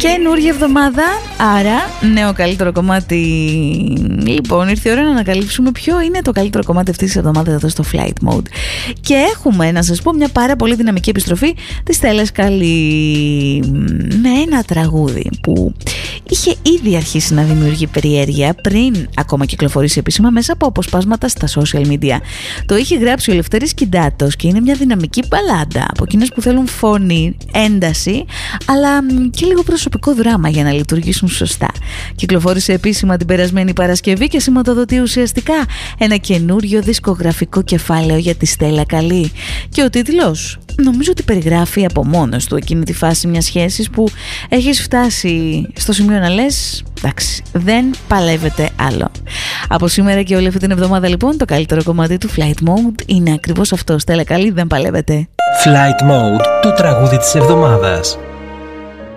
Καινούργια εβδομάδα, άρα νέο καλύτερο κομμάτι. Λοιπόν, ήρθε η ώρα να ανακαλύψουμε ποιο είναι το καλύτερο κομμάτι αυτής της εβδομάδας εδώ στο Flight Mode. Και έχουμε, να σας πω, μια πάρα πολύ δυναμική επιστροφή της Στέλλας Καλή με ένα τραγούδι που είχε ήδη αρχίσει να δημιουργεί περιέργεια πριν ακόμα κυκλοφορήσει επίσημα μέσα από αποσπάσματα στα social media. Το είχε γράψει ο Λευτέρης Κιντάτος και είναι μια δυναμική μπαλάντα από εκείνες που θέλουν φωνή, ένταση, αλλά και λίγο προσωπικό δράμα για να λειτουργήσουν σωστά. Κυκλοφόρησε επίσημα την περασμένη Παρασκευή και σηματοδοτεί ουσιαστικά ένα καινούριο δισκογραφικό κεφάλαιο για τη Στέλλα Καλή. Και ο τίτλος νομίζω ότι περιγράφει από μόνος του εκείνη τη φάση μιας σχέσης που έχεις φτάσει στο σημείο να λες εντάξει, δεν παλεύεται άλλο. Από σήμερα και όλη αυτή την εβδομάδα λοιπόν το καλύτερο κομμάτι του Flight Mode είναι ακριβώς αυτό. Στέλλα Καλή, δεν παλεύεται. Flight Mode, το τραγούδι της εβδομάδας.